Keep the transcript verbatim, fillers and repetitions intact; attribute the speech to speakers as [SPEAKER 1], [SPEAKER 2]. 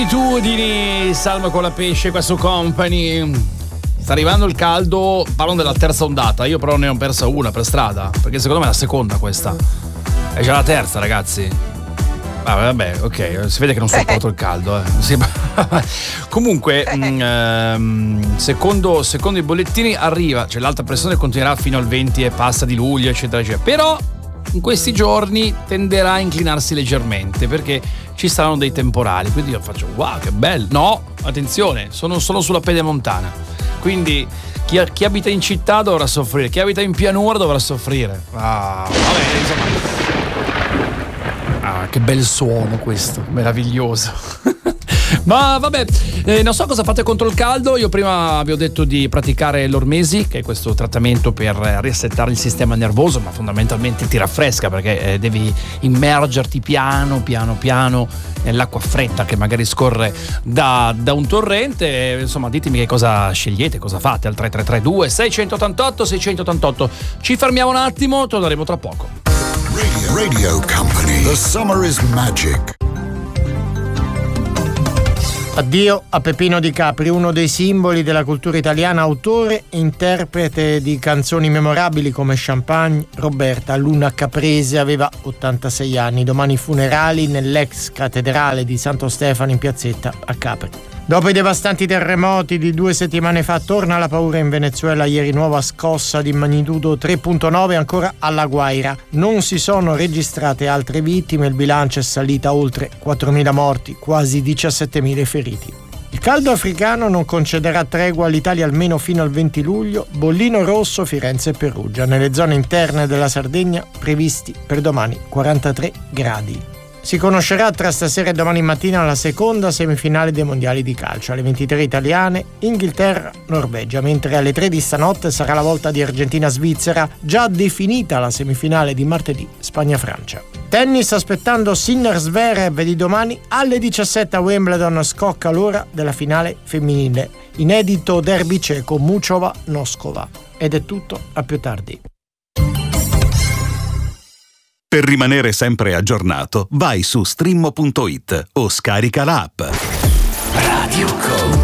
[SPEAKER 1] Abitudini, Salmo con la pesce qua su Company. Sta arrivando il caldo, parlano della terza ondata, io però ne ho persa una per strada, perché secondo me è la seconda questa. È già la terza, ragazzi. Ah, vabbè, ok, si vede che non sopporto il caldo, eh. Sì, comunque, mh, ehm, secondo, secondo i bollettini arriva, cioè l'alta pressione continuerà fino al venti e passa di luglio, eccetera, eccetera. Però in questi giorni tenderà a inclinarsi leggermente perché ci saranno dei temporali, quindi io faccio wow, che bello. No, attenzione, sono solo sulla pedemontana, quindi chi, chi abita in città dovrà soffrire, chi abita in pianura dovrà soffrire. Ah, vabbè, insomma. Ah, che bel suono questo, meraviglioso. Ma vabbè, eh, non so cosa fate contro il caldo. Io prima vi ho detto di praticare l'Ormesi, che è questo trattamento per riassettare il sistema nervoso, ma fondamentalmente ti raffresca perché eh, devi immergerti piano piano piano nell'acqua fredda che magari scorre da, da un torrente. Insomma, ditemi che cosa scegliete, cosa fate al tre tre tre due sei otto otto sei otto otto. Ci fermiamo un attimo, torneremo tra poco.
[SPEAKER 2] Radio, Radio Company. The summer is magic.
[SPEAKER 3] Addio a Peppino Di Capri, uno dei simboli della cultura italiana, autore e interprete di canzoni memorabili come Champagne. Roberta Luna Caprese aveva ottantasei anni. Domani funerali nell'ex cattedrale di Santo Stefano in piazzetta a Capri. Dopo i devastanti terremoti di due settimane fa, torna la paura in Venezuela. Ieri nuova scossa di magnitudo tre virgola nove ancora alla Guaira. Non si sono registrate altre vittime, il bilancio è salito a oltre quattromila morti, quasi diciassettemila feriti. Il caldo africano non concederà tregua all'Italia almeno fino al venti luglio. Bollino rosso, Firenze e Perugia. Nelle zone interne della Sardegna previsti per domani quarantatré gradi. Si conoscerà tra stasera e domani mattina la seconda semifinale dei mondiali di calcio. Alle ventitré italiane, Inghilterra-Norvegia, mentre alle tre di stanotte sarà la volta di Argentina-Svizzera, già definita la semifinale di martedì Spagna-Francia. Tennis, aspettando Sinner-Zverev di domani alle diciassette a Wimbledon, scocca l'ora della finale femminile. Inedito derby ceco Muchova-Noskova. Ed è tutto, a più tardi.
[SPEAKER 4] Per rimanere sempre aggiornato, vai su streammo punto it o scarica l'app.
[SPEAKER 2] Radio Company.